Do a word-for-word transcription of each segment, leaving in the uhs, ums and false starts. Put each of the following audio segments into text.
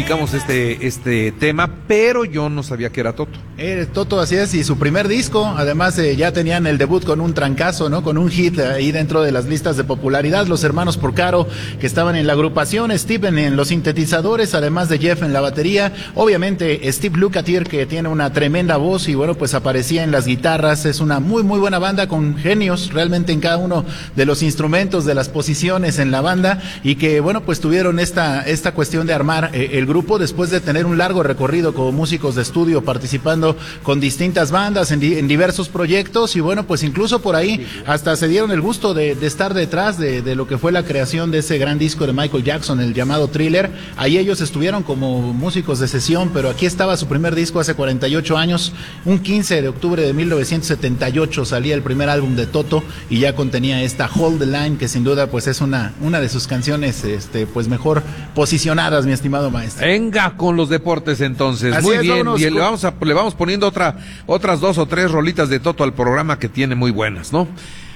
Este, este tema, pero yo no sabía que era Toto. Eh, Toto, así es, y su primer disco, además eh, ya tenían el debut con un trancazo, ¿no? Con un hit ahí dentro de las listas de popularidad, los hermanos Porcaro, que estaban en la agrupación, Steven en los sintetizadores, además de Jeff en la batería, obviamente Steve Lukather, que tiene una tremenda voz y bueno, pues aparecía en las guitarras, es una muy muy buena banda con genios realmente en cada uno de los instrumentos, de las posiciones en la banda, y que bueno, pues tuvieron esta, esta cuestión de armar eh, el grupo después de tener un largo recorrido como músicos de estudio, participando con distintas bandas en, di, en diversos proyectos, y bueno, pues incluso por ahí hasta se dieron el gusto de, de estar detrás de, de lo que fue la creación de ese gran disco de Michael Jackson, el llamado Thriller. Ahí ellos estuvieron como músicos de sesión, pero aquí estaba su primer disco hace cuarenta y ocho años, un quince de octubre de mil novecientos setenta y ocho salía el primer álbum de Toto, y ya contenía esta Hold the Line, que sin duda pues es una, una de sus canciones este, pues mejor posicionadas, mi estimado maestro. Venga con los deportes entonces. Así muy es, bien, vámonos. Y le vamos a, le vamos poniendo otra, otras dos o tres rolitas de Toto al programa, que tiene muy buenas, ¿no?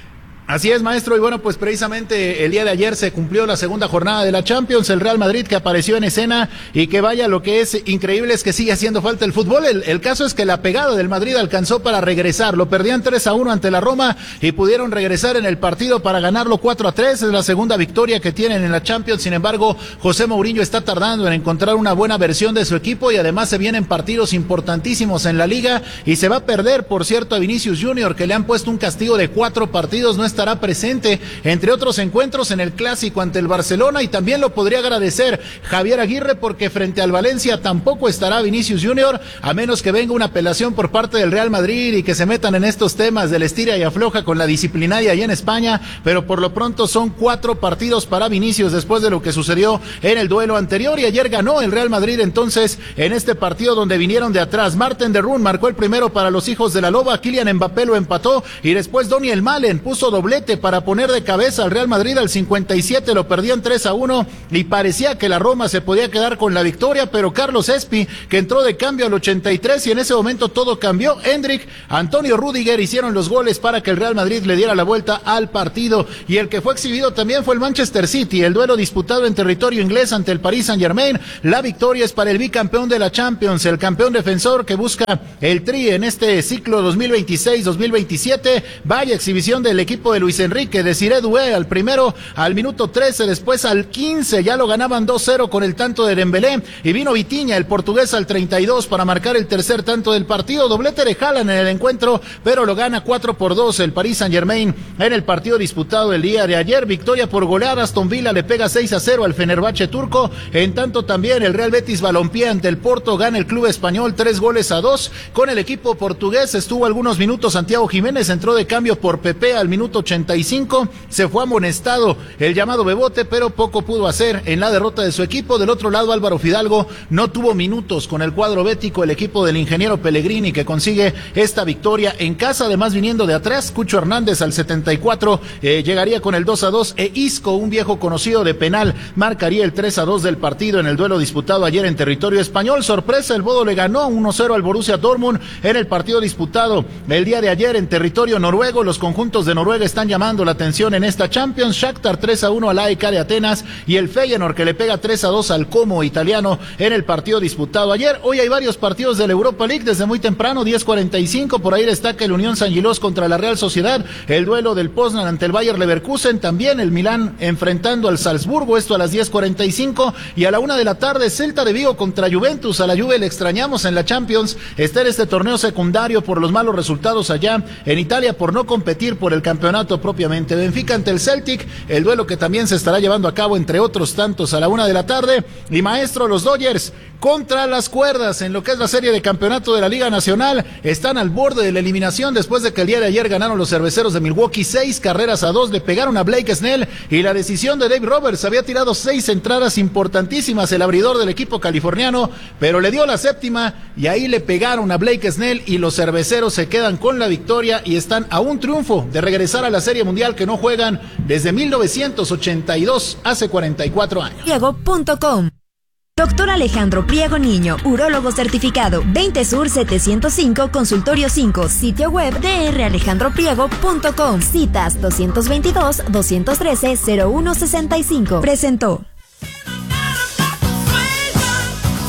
Así es, maestro, y bueno, pues precisamente el día de ayer se cumplió la segunda jornada de la Champions, el Real Madrid que apareció en escena, y que vaya, lo que es increíble es que sigue haciendo falta el fútbol. El, el caso es que la pegada del Madrid alcanzó para regresar, lo perdían tres a uno ante la Roma y pudieron regresar en el partido para ganarlo cuatro a tres, es la segunda victoria que tienen en la Champions. Sin embargo, José Mourinho está tardando en encontrar una buena versión de su equipo, y además se vienen partidos importantísimos en la Liga, y se va a perder, por cierto, a Vinicius Junior, que le han puesto un castigo de cuatro partidos, no estará presente, entre otros encuentros, en el Clásico ante el Barcelona, y también lo podría agradecer Javier Aguirre, porque frente al Valencia tampoco estará Vinicius Junior, a menos que venga una apelación por parte del Real Madrid y que se metan en estos temas del estira y afloja con la disciplinaria allá en España, pero por lo pronto son cuatro partidos para Vinicius después de lo que sucedió en el duelo anterior, y ayer ganó el Real Madrid entonces en este partido donde vinieron de atrás. Marten de Roon marcó el primero para los hijos de la Loba, Kylian Mbappé lo empató, y después Daniel Malen puso doblete para poner de cabeza al Real Madrid. Al cincuenta y siete lo perdían tres a uno y parecía que la Roma se podía quedar con la victoria, pero Carlos Espi, que entró de cambio al ochenta y tres, y en ese momento todo cambió. Hendrik, Antonio Rüdiger hicieron los goles para que el Real Madrid le diera la vuelta al partido, y el que fue exhibido también fue el Manchester City, el duelo disputado en territorio inglés ante el Paris Saint-Germain. La victoria es para el bicampeón de la Champions, el campeón defensor que busca el tri en este ciclo dos mil veintiséis dos mil veintisiete. Vaya exhibición del equipo de Luis Enrique, Desiré Doué al primero, al minuto trece, después al quince, ya lo ganaban dos cero con el tanto de Dembélé, y vino Vitinha, el portugués, al treinta y dos para marcar el tercer tanto del partido. Doblete de Haaland en el encuentro, pero lo gana cuatro por dos el Paris Saint-Germain en el partido disputado el día de ayer. Victoria por goleada, Aston Villa le pega seis a cero al Fenerbahce turco. En tanto también el Real Betis Balompié ante el Porto gana el club español tres goles a dos. Con el equipo portugués estuvo algunos minutos Santiago Jiménez, entró de cambio por Pepe al minuto ochenta y cinco, se fue amonestado el llamado Bebote, pero poco pudo hacer en la derrota de su equipo. Del otro lado, Álvaro Fidalgo no tuvo minutos con el cuadro bético, el equipo del ingeniero Pellegrini, que consigue esta victoria en casa, además viniendo de atrás. Cucho Hernández al setenta y cuatro eh, llegaría con el dos a dos, e Isco, un viejo conocido de penal, marcaría el tres a dos del partido en el duelo disputado ayer en territorio español. Sorpresa, el Bodo le ganó uno cero al Borussia Dortmund en el partido disputado el día de ayer en territorio noruego. Los conjuntos de Noruega están llamando la atención en esta Champions. Shakhtar tres a uno al A E K de Atenas, y el Feyenoord que le pega tres a dos al Como italiano en el partido disputado ayer. Hoy hay varios partidos de la Europa League desde muy temprano, diez cuarenta y cinco, por ahí destaca el Unión San Gilós contra la Real Sociedad, el duelo del Poznan ante el Bayer Leverkusen, también el Milán enfrentando al Salzburgo, esto a las diez cuarenta y cinco, y a la una de la tarde Celta de Vigo contra Juventus. A la Juve le extrañamos en la Champions, está en este torneo secundario por los malos resultados allá en Italia, por no competir por el campeonato propiamente. Benfica ante el Celtic, el duelo que también se estará llevando a cabo entre otros tantos a la una de la tarde. Y maestro, los Dodgers contra las cuerdas en lo que es la serie de campeonato de la Liga Nacional, están al borde de la eliminación después de que el día de ayer ganaron los cerveceros de Milwaukee seis carreras a dos, le pegaron a Blake Snell, y la decisión de Dave Roberts, había tirado seis entradas importantísimas el abridor del equipo californiano, pero le dio la séptima y ahí le pegaron a Blake Snell, y los cerveceros se quedan con la victoria y están a un triunfo de regresar a la Serie Mundial, que no juegan desde mil novecientos ochenta y dos, hace cuarenta y cuatro años. Priego punto com. Doctor Alejandro Priego Niño, urólogo certificado, veinte Sur setecientos cinco, Consultorio cinco, sitio web d r alejandro priego punto com, citas doscientos veintidós, doscientos trece, cero uno sesenta y cinco. Presentó.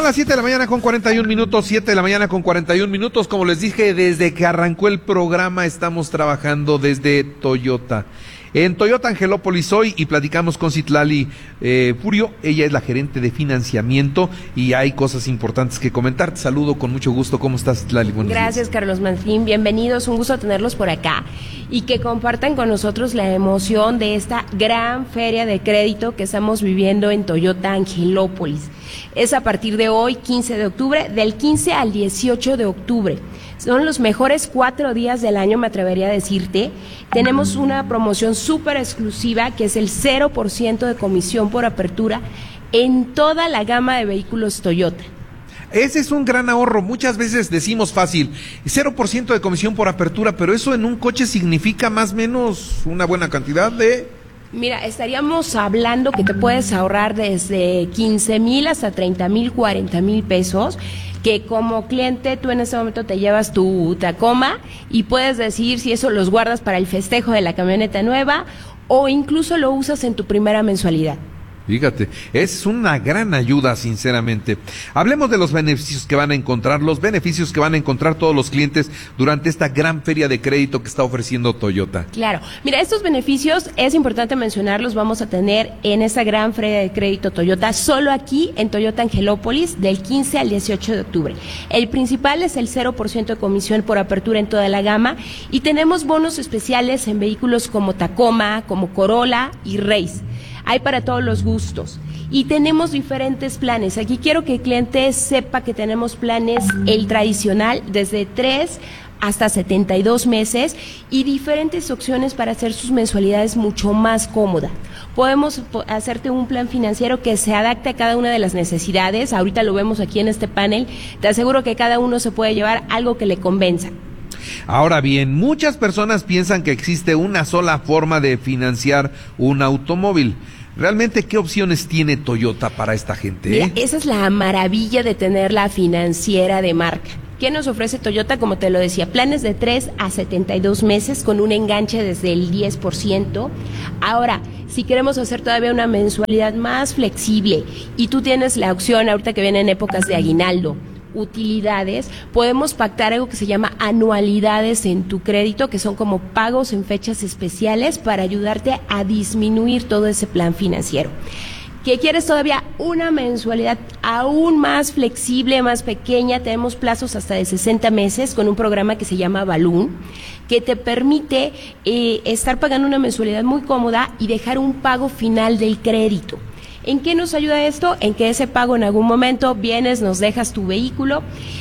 las siete de la mañana con cuarenta y un minutos, siete de la mañana con cuarenta y un minutos. Como les dije, desde que arrancó el programa estamos trabajando desde Toyota. En Toyota Angelópolis hoy y platicamos con Citlali eh, Furio, ella es la gerente de financiamiento y hay cosas importantes que comentar. Te saludo con mucho gusto. ¿Cómo estás, Citlali? Buenos Gracias, días. Carlos Martín. Bienvenidos, un gusto tenerlos por acá y que compartan con nosotros la emoción de esta gran feria de crédito que estamos viviendo en Toyota Angelópolis. Es a partir de hoy, quince de octubre, del quince al dieciocho de octubre. Son los mejores cuatro días del año, me atrevería a decirte. Tenemos una promoción súper exclusiva que es el cero por ciento de comisión por apertura en toda la gama de vehículos Toyota. Ese es un gran ahorro. Muchas veces decimos fácil, cero por ciento de comisión por apertura, pero eso en un coche significa más o menos una buena cantidad de... Mira, estaríamos hablando que te puedes ahorrar desde quince mil hasta treinta mil, cuarenta mil pesos, que como cliente tú en ese momento te llevas tu Tacoma y puedes decidir si eso los guardas para el festejo de la camioneta nueva o incluso lo usas en tu primera mensualidad. Fíjate, es una gran ayuda, sinceramente. Hablemos de los beneficios que van a encontrar, los beneficios que van a encontrar todos los clientes durante esta gran feria de crédito que está ofreciendo Toyota. Claro, mira, estos beneficios es importante mencionarlos, vamos a tener en esta gran feria de crédito Toyota, solo aquí en Toyota Angelópolis, del quince al dieciocho de octubre. El principal es el cero por ciento de comisión por apertura en toda la gama y tenemos bonos especiales en vehículos como Tacoma, como Corolla y Race. Hay para todos los gustos y tenemos diferentes planes. Aquí quiero que el cliente sepa que tenemos planes, el tradicional, desde tres hasta setenta y dos meses y diferentes opciones para hacer sus mensualidades mucho más cómodas. Podemos hacerte un plan financiero que se adapte a cada una de las necesidades. Ahorita lo vemos aquí en este panel. Te aseguro que cada uno se puede llevar algo que le convenza. Ahora bien, muchas personas piensan que existe una sola forma de financiar un automóvil. ¿Realmente qué opciones tiene Toyota para esta gente? Mira, esa es la maravilla de tener la financiera de marca. ¿Qué nos ofrece Toyota? Como te lo decía, planes de tres a setenta y dos meses con un enganche desde el diez por ciento. Ahora, si queremos hacer todavía una mensualidad más flexible y tú tienes la opción, ahorita que vienen épocas de aguinaldo, utilidades, podemos pactar algo que se llama anualidades en tu crédito, que son como pagos en fechas especiales para ayudarte a disminuir todo ese plan financiero. ¿Que quieres todavía una mensualidad aún más flexible, más pequeña? Tenemos plazos hasta de sesenta meses con un programa que se llama Balloon, que te permite eh, estar pagando una mensualidad muy cómoda y dejar un pago final del crédito. ¿En qué nos ayuda esto? En que ese pago en algún momento vienes, nos dejas tu vehículo,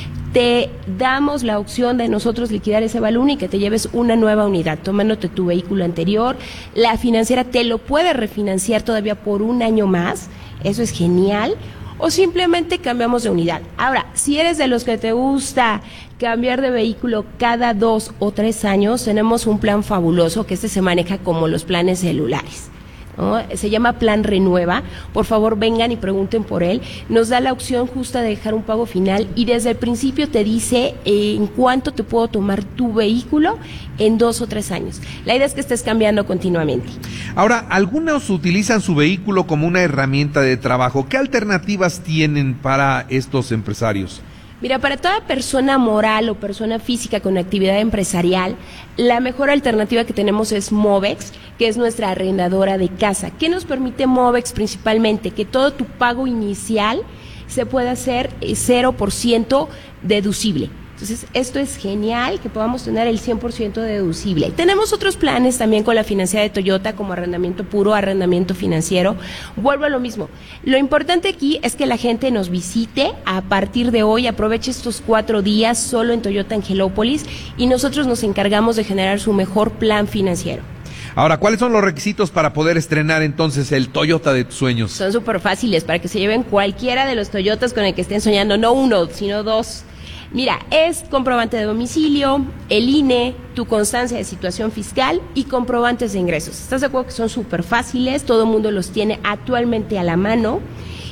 te damos la opción de nosotros liquidar ese balón y que te lleves una nueva unidad, tomándote tu vehículo anterior. La financiera te lo puede refinanciar todavía por un año más, eso es genial, o simplemente cambiamos de unidad. Ahora, si eres de los que te gusta cambiar de vehículo cada dos o tres años, tenemos un plan fabuloso que este se maneja como los planes celulares, ¿no? Se llama Plan Renueva. Por favor, vengan y pregunten por él. Nos da la opción justa de dejar un pago final y desde el principio te dice eh, en cuánto te puedo tomar tu vehículo en dos o tres años. La idea es que estés cambiando continuamente. Ahora, algunos utilizan su vehículo como una herramienta de trabajo. ¿Qué alternativas tienen para estos empresarios? Mira, para toda persona moral o persona física con actividad empresarial, la mejor alternativa que tenemos es Movex, que es nuestra arrendadora de casa. ¿Qué nos permite Movex principalmente? Que todo tu pago inicial se pueda hacer cero por ciento deducible. Entonces, esto es genial, que podamos tener el cien por ciento deducible. Tenemos otros planes también con la financiera de Toyota, como arrendamiento puro, arrendamiento financiero. Vuelvo a lo mismo. Lo importante aquí es que la gente nos visite a partir de hoy, aproveche estos cuatro días solo en Toyota Angelópolis y nosotros nos encargamos de generar su mejor plan financiero. Ahora, ¿cuáles son los requisitos para poder estrenar entonces el Toyota de tus sueños? Son súper fáciles, para que se lleven cualquiera de los Toyotas con el que estén soñando, no uno, sino dos. Mira, es comprobante de domicilio, el I N E, tu constancia de situación fiscal y comprobantes de ingresos. ¿Estás de acuerdo que son súper fáciles? Todo el mundo los tiene actualmente a la mano.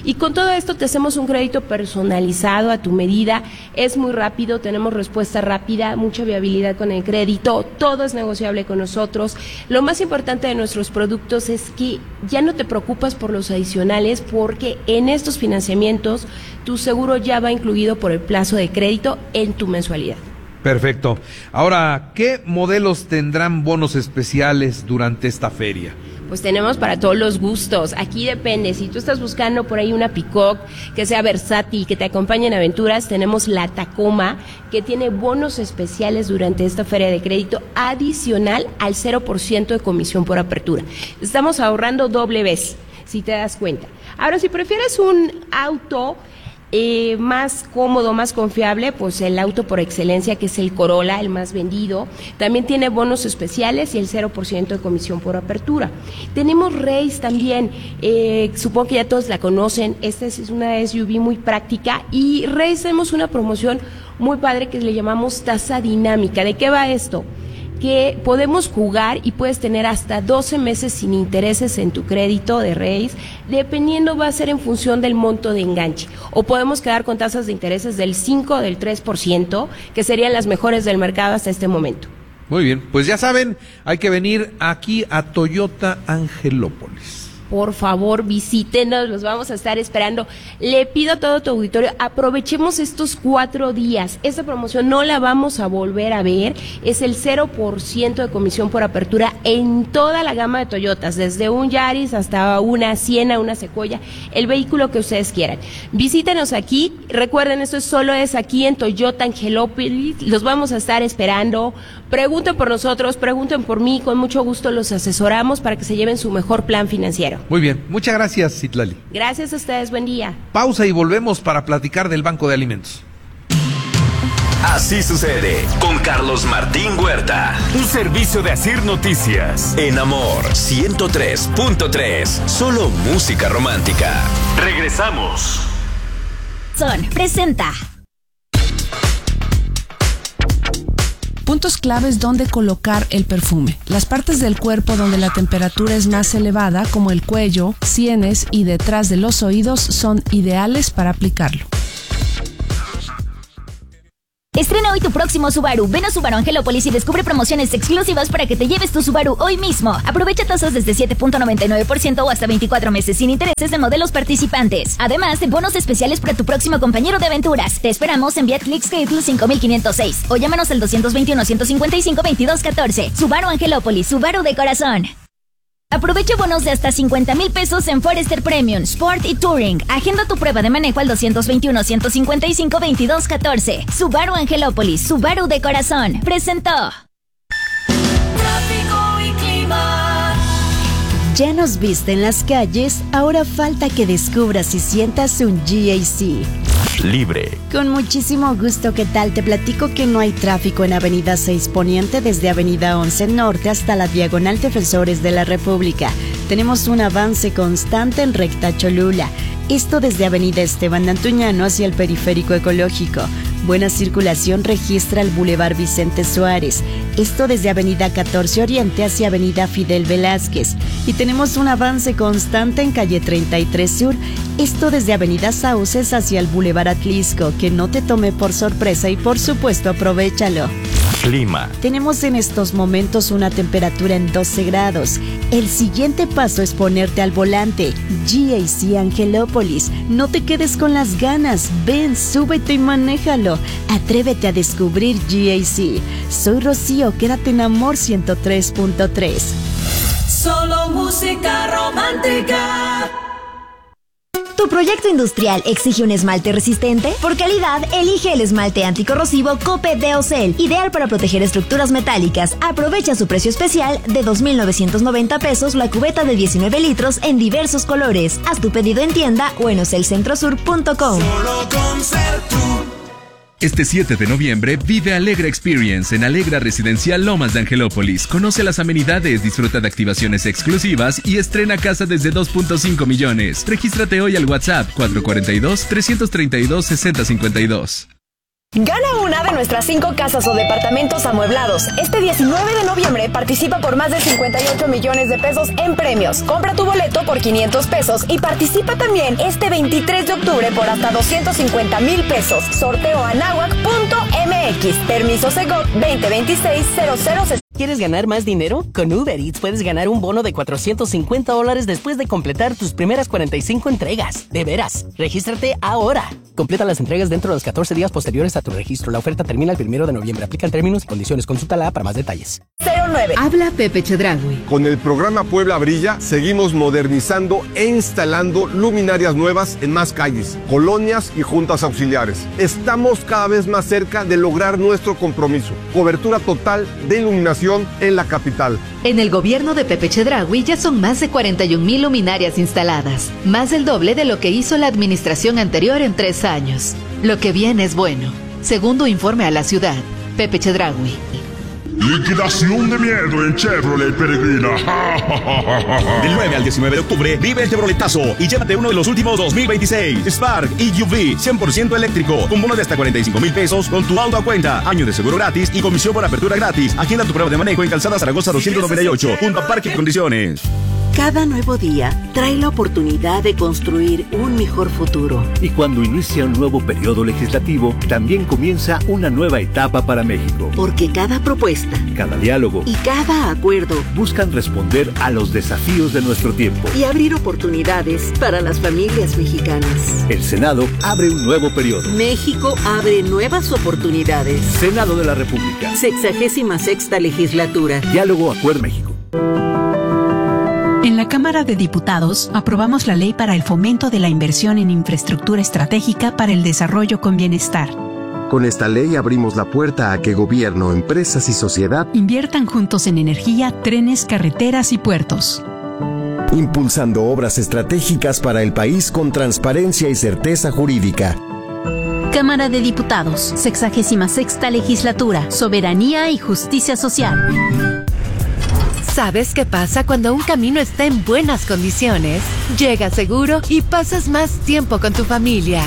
Y con todo esto te hacemos un crédito personalizado a tu medida, es muy rápido, tenemos respuesta rápida, mucha viabilidad con el crédito, todo es negociable con nosotros. Lo más importante de nuestros productos es que ya no te preocupas por los adicionales, porque en estos financiamientos tu seguro ya va incluido por el plazo de crédito en tu mensualidad. Perfecto. Ahora, ¿qué modelos tendrán bonos especiales durante esta feria? Pues tenemos para todos los gustos. Aquí depende, si tú estás buscando por ahí una Peacock que sea versátil, que te acompañe en aventuras, tenemos la Tacoma, que tiene bonos especiales durante esta feria de crédito adicional al cero por ciento de comisión por apertura. Estamos ahorrando doble vez, si te das cuenta. Ahora, si prefieres un auto Eh, más cómodo, más confiable, pues el auto por excelencia, que es el Corolla, el más vendido, también tiene bonos especiales y el cero por ciento de comisión por apertura. Tenemos Race también, eh, supongo que ya todos la conocen, esta es una S U V muy práctica, y Race tenemos una promoción muy padre que le llamamos tasa dinámica. ¿De qué va esto? Que podemos jugar y puedes tener hasta doce meses sin intereses en tu crédito de Race, dependiendo, va a ser en función del monto de enganche, o podemos quedar con tasas de intereses del cinco o del tres por ciento, que serían las mejores del mercado hasta este momento. Muy bien, pues ya saben, hay que venir aquí a Toyota Angelópolis. Por favor, visítenos, los vamos a estar esperando. Le pido a todo tu auditorio, aprovechemos estos cuatro días. Esta promoción no la vamos a volver a ver. Es el cero por ciento de comisión por apertura en toda la gama de Toyotas, desde un Yaris hasta una Siena, una Sequoia, el vehículo que ustedes quieran. Visítenos aquí. Recuerden, esto solo es aquí en Toyota Angelópolis. Los vamos a estar esperando. Pregunten por nosotros, pregunten por mí. Con mucho gusto los asesoramos para que se lleven su mejor plan financiero. Muy bien, muchas gracias, Citlali. Gracias a ustedes, buen día. Pausa y volvemos para platicar del Banco de Alimentos. Así sucede con Carlos Martín Huerta. Un servicio de Asir Noticias. En Amor ciento tres punto tres. Solo música romántica. Regresamos. Son presenta. Puntos claves donde colocar el perfume. Las partes del cuerpo donde la temperatura es más elevada, como el cuello, sienes y detrás de los oídos, son ideales para aplicarlo. Estrena hoy tu próximo Subaru. Ven a Subaru Angelópolis y descubre promociones exclusivas para que te lleves tu Subaru hoy mismo. Aprovecha tasas desde siete punto noventa y nueve por ciento o hasta veinticuatro meses sin intereses de modelos participantes. Además de bonos especiales para tu próximo compañero de aventuras. Te esperamos en Vía Clicks cinco mil quinientos seis o llámanos al doscientos veintiuno, ciento cincuenta y cinco, veintidós catorce. Subaru Angelópolis, Subaru de corazón. Aprovecha bonos de hasta cincuenta mil pesos en Forester Premium, Sport y Touring. Agenda tu prueba de manejo al doscientos veintiuno, ciento cincuenta y cinco, veintidós catorce. Subaru Angelópolis, Subaru de corazón. Presentó. Tráfico y clima. Ya nos viste en las calles, ahora falta que descubras y sientas un G A C. Libre. Con muchísimo gusto, ¿qué tal? Te platico que no hay tráfico en Avenida seis Poniente desde Avenida once Norte hasta la Diagonal Defensores de la República. Tenemos un avance constante en recta Cholula. Esto desde Avenida Esteban Antuñano hacia el Periférico Ecológico. Buena circulación registra el Boulevard Vicente Suárez. Esto desde Avenida catorce Oriente hacia Avenida Fidel Velázquez. Y tenemos un avance constante en Calle treinta y tres Sur. Esto desde Avenida Sauces hacia el Boulevard Atlisco. Que no te tome por sorpresa y por supuesto aprovechalo. Clima. Tenemos en estos momentos una temperatura en doce grados. El siguiente paso es ponerte al volante. G A C Angelópolis. No te quedes con las ganas. Ven, súbete y manéjalo. Atrévete a descubrir G A C. Soy Rocío, quédate en Amor ciento tres punto tres. Solo música romántica. ¿Tu proyecto industrial exige un esmalte resistente? Por calidad, elige el esmalte anticorrosivo Cope de Ocel, ideal para proteger estructuras metálicas. Aprovecha su precio especial de dos mil novecientos noventa pesos la cubeta de diecinueve litros en diversos colores. Haz tu pedido en tienda o en ocelcentrosur punto com. Solo con ser tú. Este siete de noviembre vive Alegra Experience en Alegra Residencial Lomas de Angelópolis. Conoce las amenidades, disfruta de activaciones exclusivas y estrena casa desde dos punto cinco millones. Regístrate hoy al WhatsApp cuatro cuatro dos, tres tres dos, seis cero cinco dos. Gana una de nuestras cinco casas o departamentos amueblados. Este diecinueve de noviembre participa por más de cincuenta y ocho millones de pesos en premios. Compra tu boleto por quinientos pesos y participa también este veintitrés de octubre por hasta doscientos cincuenta mil pesos. Sorteo anahuac punto m x. Permiso Segov veinte veintiséis cero cero. ¿Quieres ganar más dinero? Con Uber Eats puedes ganar un bono de cuatrocientos cincuenta dólares después de completar tus primeras cuarenta y cinco entregas. De veras, regístrate ahora. Completa las entregas dentro de los catorce días posteriores a tu registro. La oferta termina el primero de noviembre. Aplican términos y condiciones. Consúltala para más detalles. cero nueve. Habla Pepe Chedraui. Con el programa Puebla Brilla, seguimos modernizando e instalando luminarias nuevas en más calles, colonias y juntas auxiliares. Estamos cada vez más cerca de lograr nuestro compromiso. Cobertura total de iluminación en la capital. En el gobierno de Pepe Chedraui ya son más de cuarenta y un mil luminarias instaladas, más del doble de lo que hizo la administración anterior en tres años. Lo que viene es bueno. Segundo informe a la ciudad, Pepe Chedraui. Liquidación de miedo en Chevrolet Peregrina. Del nueve al diecinueve de octubre, vive el Chevroletazo y llévate uno de los últimos dos mil veintiséis. Spark E U V cien por ciento eléctrico, con bono de hasta cuarenta y cinco mil pesos, con tu auto a cuenta, año de seguro gratis y comisión por apertura gratis. Agenda tu prueba de manejo en Calzada Zaragoza doscientos noventa y ocho, junto a Parque y Condiciones. Cada nuevo día trae la oportunidad de construir un mejor futuro. Y cuando inicia un nuevo periodo legislativo, también comienza una nueva etapa para México. Porque cada propuesta, cada diálogo y cada acuerdo buscan responder a los desafíos de nuestro tiempo y abrir oportunidades para las familias mexicanas. El Senado abre un nuevo periodo. México abre nuevas oportunidades. Senado de la República. Sexagésima sexta legislatura. Diálogo Acuer México. En la Cámara de Diputados aprobamos la ley para el fomento de la inversión en infraestructura estratégica para el desarrollo con bienestar. Con esta ley abrimos la puerta a que gobierno, empresas y sociedad inviertan juntos en energía, trenes, carreteras y puertos. Impulsando obras estratégicas para el país con transparencia y certeza jurídica. Cámara de Diputados, sexagésima sexta legislatura, soberanía y justicia social. ¿Sabes qué pasa cuando un camino está en buenas condiciones? Llegas seguro y pasas más tiempo con tu familia.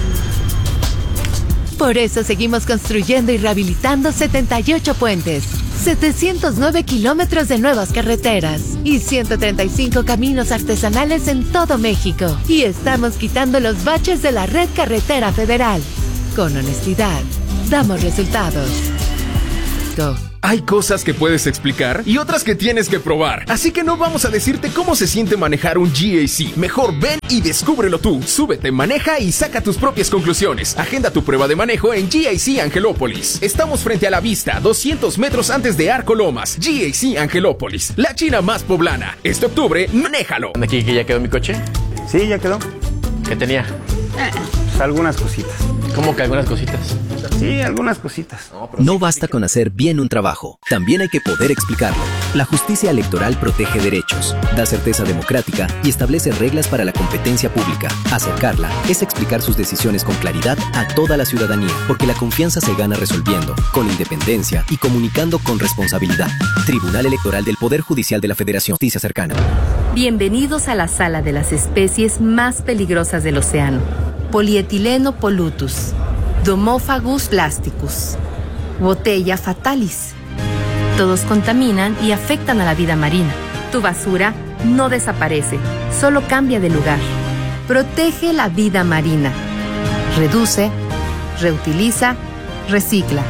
Por eso seguimos construyendo y rehabilitando setenta y ocho puentes, setecientos nueve kilómetros de nuevas carreteras y ciento treinta y cinco caminos artesanales en todo México. Y estamos quitando los baches de la red carretera federal. Con honestidad, damos resultados. Go. Hay cosas que puedes explicar y otras que tienes que probar. Así que no vamos a decirte cómo se siente manejar un G A C. Mejor ven y descúbrelo tú. Súbete, maneja y saca tus propias conclusiones. Agenda tu prueba de manejo en G A C Angelópolis. Estamos frente a la vista, doscientos metros antes de Arco Lomas. G A C Angelópolis, la China más poblana. Este octubre, manéjalo. ¿Aquí que ya quedó mi coche? Sí, ya quedó. ¿Qué tenía? Eh, pues algunas cositas. ¿Cómo que algunas cositas? Sí, algunas cositas. No, no basta con hacer bien un trabajo, también hay que poder explicarlo. La justicia electoral protege derechos, da certeza democrática y establece reglas para la competencia pública. Acercarla es explicar sus decisiones con claridad a toda la ciudadanía, porque la confianza se gana resolviendo, con independencia y comunicando con responsabilidad. Tribunal Electoral del Poder Judicial de la Federación. Justicia cercana. Bienvenidos a la sala de las especies más peligrosas del océano. Polietileno pollutus, Domophagus plasticus, Botella fatalis. Todos contaminan y afectan a la vida marina. Tu basura no desaparece, solo cambia de lugar. Protege la vida marina. Reduce, reutiliza, recicla.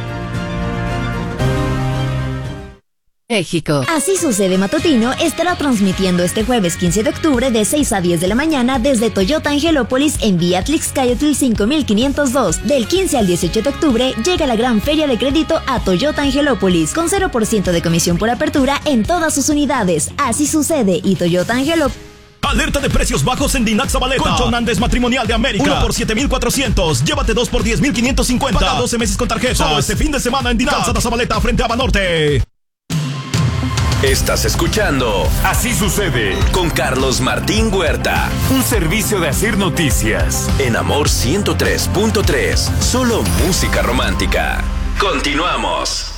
México. Así Sucede Matutino estará transmitiendo este jueves quince de octubre de seis a diez de la mañana desde Toyota Angelópolis en vía Tlixcayotl cinco mil quinientos dos. Del quince al dieciocho de octubre llega la gran feria de crédito a Toyota Angelópolis con cero por ciento de comisión por apertura en todas sus unidades. Así Sucede y Toyota Angelópolis. Alerta de precios bajos en Dinac Zabaleta. Colchón Andes Matrimonial de América. Uno por siete mil cuatrocientos. Llévate dos por diez mil quinientos cincuenta. Paga doce meses con tarjeta. Solo este fin de semana en Dinac. Calzada Zabaleta frente a Banorte. Estás escuchando Así Sucede con Carlos Martín Huerta. Un servicio de Asir Noticias. En Amor ciento tres punto tres. Solo música romántica. Continuamos.